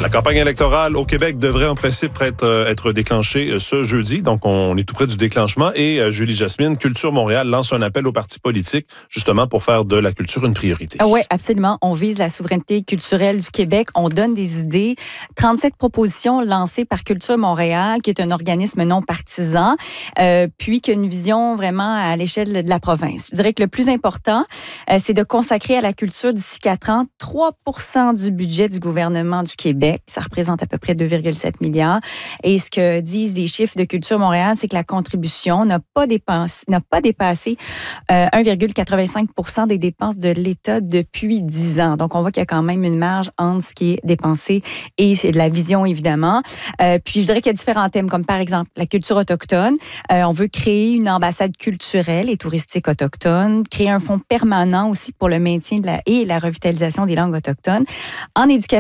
La campagne électorale au Québec devrait en principe être déclenchée ce jeudi. Donc, on est tout près du déclenchement. Et Julie Jasmine, Culture Montréal lance un appel aux partis politiques justement pour faire de la culture une priorité. Oui, absolument. On vise la souveraineté culturelle du Québec. On donne des idées. 37 propositions lancées par Culture Montréal, qui est un organisme non partisan, puis qui a une vision vraiment à l'échelle de la province. Je dirais que le plus important, c'est de consacrer à la culture d'ici 4 ans 3% du budget du gouvernement du Québec. Ça représente à peu près 2,7 milliards. Et ce que disent les chiffres de Culture Montréal, c'est que la contribution n'a pas dépassé 1,85% des dépenses de l'État depuis 10 ans. Donc, on voit qu'il y a quand même une marge entre ce qui est dépensé et c'est de la vision, évidemment. Puis, je dirais qu'il y a différents thèmes, comme par exemple la culture autochtone. On veut créer une ambassade culturelle et touristique autochtone, créer un fonds permanent aussi pour le maintien et la revitalisation des langues autochtones. En éducation